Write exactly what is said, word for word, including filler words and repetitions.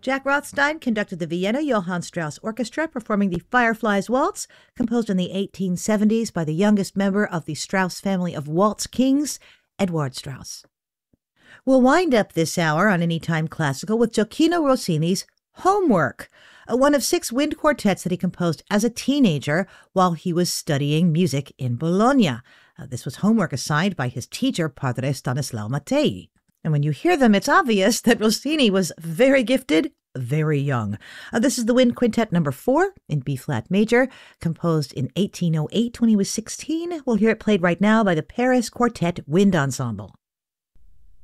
Jack Rothstein conducted the Vienna Johann Strauss Orchestra performing the Fireflies Waltz, composed in the eighteen seventies by the youngest member of the Strauss family of waltz kings, Edouard Strauss. We'll wind up this hour on Anytime Classical with Gioacchino Rossini's Homework, one of six wind quartets that he composed as a teenager while he was studying music in Bologna. Uh, this was homework assigned by his teacher, Padre Stanislao Mattei. And when you hear them, it's obvious that Rossini was very gifted, very young. Uh, this is the Wind Quintet number four in B-flat major, composed in eighteen oh eight when he was sixteen. We'll hear it played right now by the Paris Quartet Wind Ensemble.